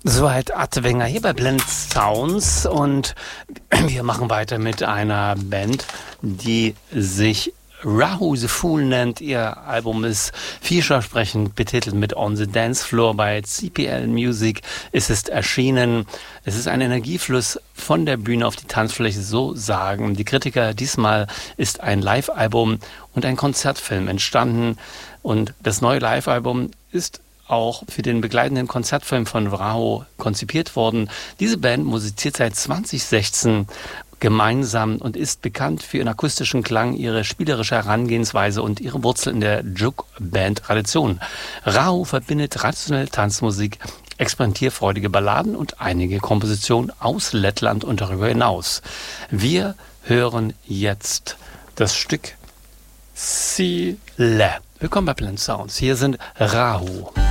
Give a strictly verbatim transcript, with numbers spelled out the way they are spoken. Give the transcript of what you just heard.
Soweit Adwenger hier bei Blend Sounds und wir machen weiter mit einer Band, die sich Rahu the Fool nennt. Ihr Album ist vielversprechend betitelt mit On the Dance Floor. Bei C P L Music ist es erschienen. Es ist ein Energiefluss von der Bühne auf die Tanzfläche, so sagen die Kritiker. Diesmal ist ein Live-Album und ein Konzertfilm entstanden und das neue Live-Album ist auch für den begleitenden Konzertfilm von Rahu konzipiert worden. Diese Band musiziert seit zwanzig sechzehn gemeinsam und ist bekannt für ihren akustischen Klang, ihre spielerische Herangehensweise und ihre Wurzeln in der Juke-Band-Tradition. Rahu verbindet traditionelle Tanzmusik, experimentierfreudige Balladen und einige Kompositionen aus Lettland und darüber hinaus. Wir hören jetzt das Stück Sile. Willkommen bei Blend Sounds. Hier sind Rahu.